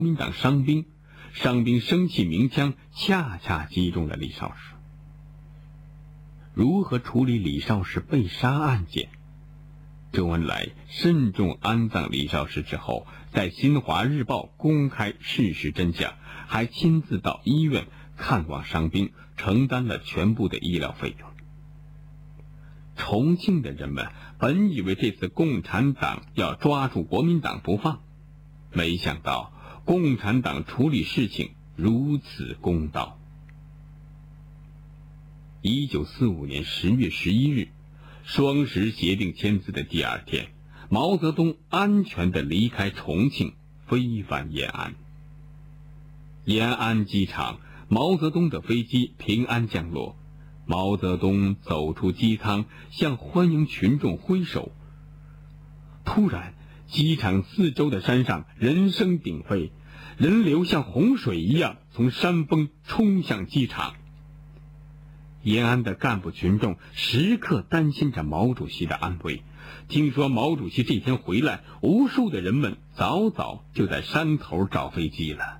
民党伤兵，伤兵生气鸣枪，恰恰击中了李少石。如何处理李少石被杀案件？周恩来慎重安葬李少石之后，在《新华日报》公开事实真相，还亲自到医院看望伤兵，承担了全部的医疗费用。重庆的人们本以为这次共产党要抓住国民党不放，没想到共产党处理事情如此公道。1945年10月11日，双十协定签字的第二天，毛泽东安全地离开重庆，飞返延安。延安机场，毛泽东的飞机平安降落，毛泽东走出机舱，向欢迎群众挥手。突然，机场四周的山上人声鼎沸，人流像洪水一样从山峰冲向机场。延安的干部群众时刻担心着毛主席的安危，听说毛主席这天回来，无数的人们早早就在山头找飞机了。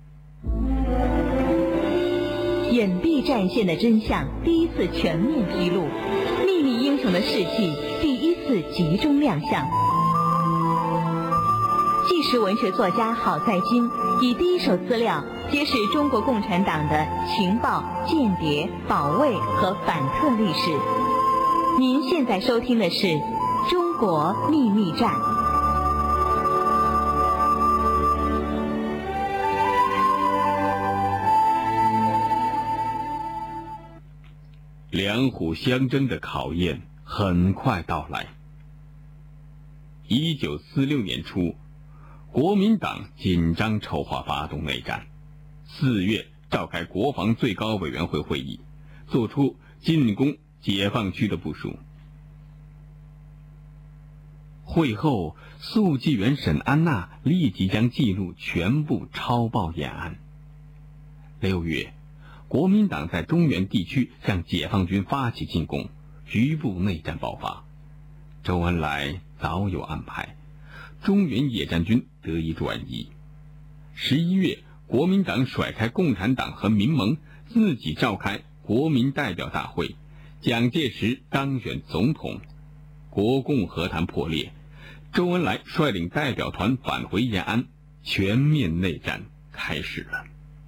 隐蔽战线的真相第一次全面披露，秘密英雄的事迹第一次集中亮相。纪实文学作家郝在金以第一手资料揭示中国共产党的情报、间谍、保卫和反特历史。您现在收听的是《中国秘密战》。 两虎相争的考验很快到来。1946年初，国民党紧张筹划发动内战。4月召开国防最高委员会会议，作出进攻解放区的部署。会后，速记员沈安娜立即将记录全部抄报延安。6月，国民党在中原地区向解放军发起进攻，局部内战爆发。周恩来早有安排，中原野战军得以转移。11月，国民党甩开共产党和民盟，自己召开国民代表大会，蒋介石当选总统，国共和谈破裂。周恩来率领代表团返回延安，全面内战开始了。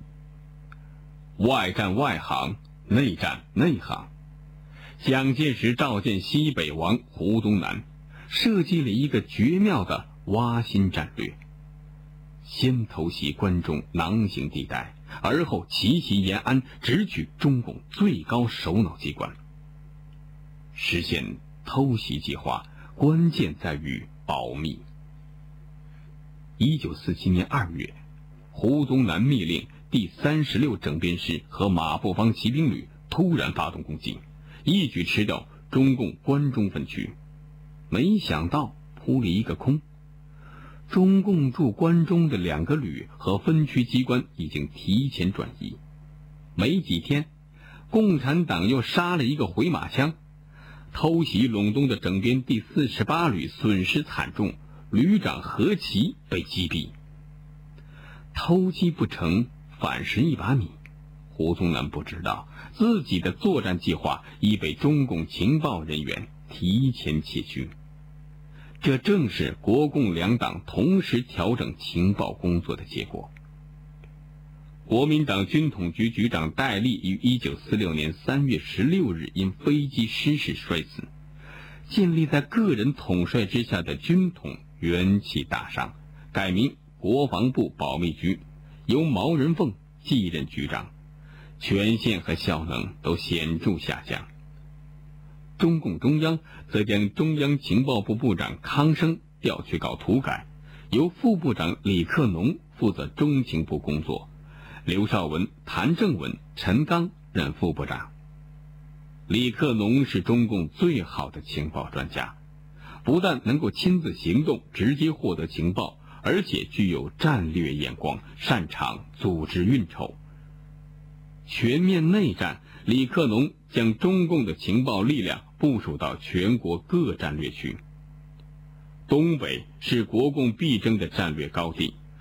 外战外行，内战内行。蒋介石召见西北王胡宗南，设计了一个绝妙的挖心战略，先偷袭关中囊形地带，而后奇袭延安，直取中共最高首脑机关。实现偷袭计划，关键在于保密。1947年2月，胡宗南密令第36整编师和马步芳骑兵旅突然发动攻击，一举吃掉中共关中分区。没想到扑了一个空，中共驻关中的2个旅和分区机关已经提前转移。没几天，共产党又杀了一个回马枪，偷袭陇东的整编第48旅损失惨重，旅长何其被击毙。偷鸡不成反蚀一把米，胡宗南不知道自己的作战计划已被中共情报人员提前窃取。这正是国共两党同时调整情报工作的结果。国民党军统局局长戴笠于1946年3月16日因飞机失事摔死，建立在个人统帅之下的军统元气大伤，改名国防部保密局，由毛人凤继任局长，权限和效能都显著下降。中共中央则将中央情报部部长康生调去搞土改，由副部长李克农负责中情部工作，刘绍文、谭正文、陈刚任副部长。李克农是中共最好的情报专家，不但能够亲自行动直接获得情报，而且具有战略眼光，擅长组织运筹。全面内战，李克农将中共的情报力量部署到全国各战略区。东北是国共必争的战略高地，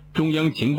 中央情报